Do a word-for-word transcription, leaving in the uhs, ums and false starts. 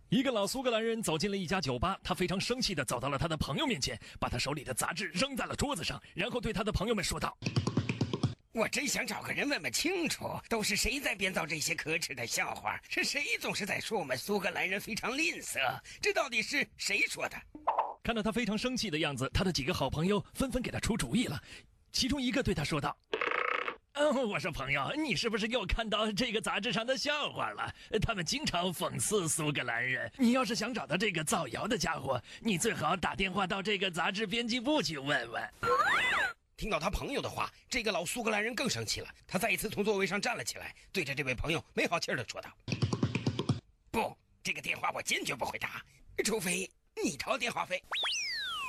一个老苏格兰人走进了一家酒吧，他非常生气地走到了他的朋友面前，把他手里的杂志扔在了桌子上，然后对他的朋友们说道： 我真想找个人问问清楚，都是谁在编造这些可耻的笑话？是谁总是在说我们苏格兰人非常吝啬？这到底是谁说的？ 看到他非常生气的样子，他的几个好朋友纷纷给他出主意了。其中一个对他说道：嗯，我说朋友，你是不是又看到这个杂志上的笑话了？他们经常讽刺苏格兰人。你要是想找到这个造谣的家伙，你最好打电话到这个杂志编辑部去问问。 听到他朋友的话，这个老苏格兰人更生气了。他再一次从座位上站了起来，对着这位朋友没好气地说道：不，这个电话我坚决不会打，除非你掏电话费。